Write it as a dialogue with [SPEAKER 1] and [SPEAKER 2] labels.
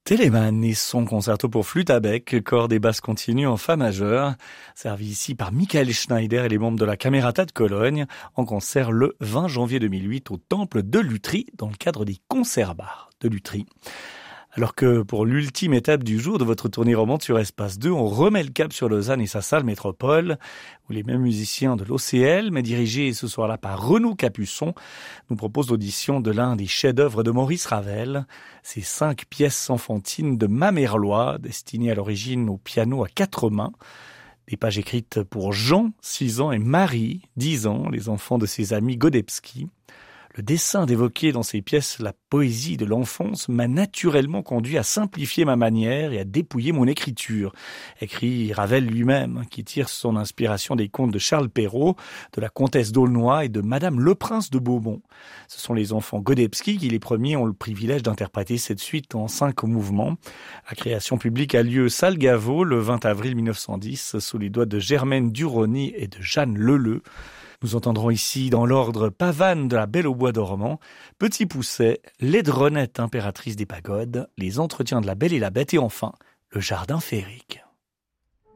[SPEAKER 1] Telemann et son concerto pour flûte à bec, cordes et basses continues en fa majeur, servi ici par Michael Schneider et les membres de la Camerata de Cologne, en concert le 20 janvier 2008 au Temple de Lutry, dans le cadre des concerts-bars de Lutry. Alors que pour l'ultime étape du jour de votre tournée romande sur Espace 2, on remet le cap sur Lausanne et sa salle métropole, où les mêmes musiciens de l'OCL, mais dirigés ce soir-là par Renaud Capuçon, nous proposent l'audition de l'un des chefs-d'œuvre de Maurice Ravel, ces 5 pièces enfantines de Mamerlois, destinées à l'origine au piano à 4 mains. Des pages écrites pour Jean, 6 ans, et Marie, 10 ans, les enfants de ses amis Godebski. Le dessein d'évoquer dans ces pièces la poésie de l'enfance m'a naturellement conduit à simplifier ma manière et à dépouiller mon écriture, écrit Ravel lui-même, qui tire son inspiration des contes de Charles Perrault, de la comtesse d'Aulnoy et de Madame le Prince de Bourbon. Ce sont les enfants Godebski qui, les premiers, ont le privilège d'interpréter cette suite en 5 mouvements. La création publique a lieu salle Gaveau le 20 avril 1910 sous les doigts de Germaine Duroni et de Jeanne Leleu. Nous entendrons ici, dans l'ordre, Pavane de la Belle au bois dormant, Petit Pousset, Laidronette impératrice des pagodes, Les entretiens de la Belle et la Bête et enfin, Le jardin féerique.